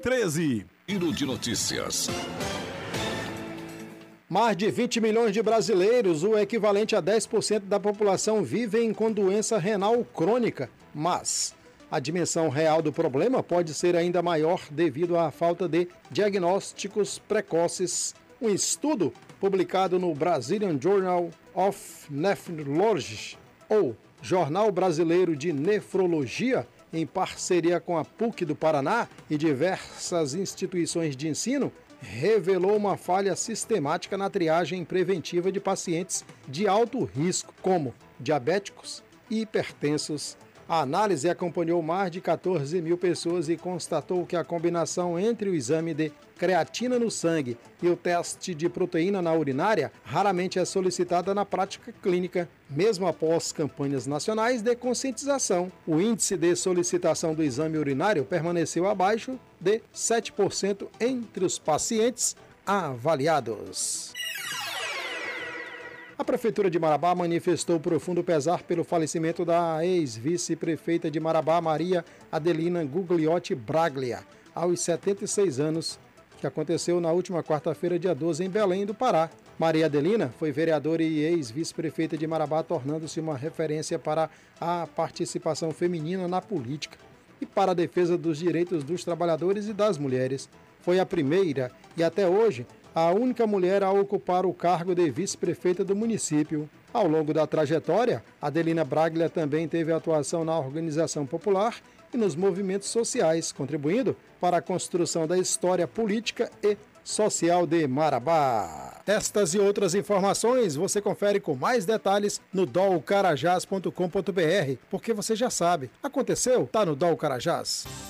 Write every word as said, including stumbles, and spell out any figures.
treze. Giro de notícias. Mais de vinte milhões de brasileiros, o equivalente a dez por cento da população, vivem com doença renal crônica, mas a dimensão real do problema pode ser ainda maior devido à falta de diagnósticos precoces. Um estudo publicado no Brazilian Journal of Nephrology, ou Jornal Brasileiro de Nefrologia, em parceria com a P U C do Paraná e diversas instituições de ensino, revelou uma falha sistemática na triagem preventiva de pacientes de alto risco, como diabéticos e hipertensos. A análise acompanhou mais de quatorze mil pessoas e constatou que a combinação entre o exame de creatina no sangue e o teste de proteína na urinária raramente é solicitada na prática clínica, mesmo após campanhas nacionais de conscientização. O índice de solicitação do exame urinário permaneceu abaixo de sete por cento entre os pacientes avaliados. A Prefeitura de Marabá manifestou profundo pesar pelo falecimento da ex-vice-prefeita de Marabá, Maria Adelina Gugliotti Braglia, aos setenta e seis anos, que aconteceu na última quarta-feira, dia doze, em Belém do Pará. Maria Adelina foi vereadora e ex-vice-prefeita de Marabá, tornando-se uma referência para a participação feminina na política e para a defesa dos direitos dos trabalhadores e das mulheres. Foi a primeira e, até hoje, a única mulher a ocupar o cargo de vice-prefeita do município. Ao longo da trajetória, Adelina Braglia também teve atuação na organização popular e nos movimentos sociais, contribuindo para a construção da história política e social de Marabá. Estas e outras informações você confere com mais detalhes no dol carajás ponto com ponto br, porque você já sabe, aconteceu, tá no Dol Carajás.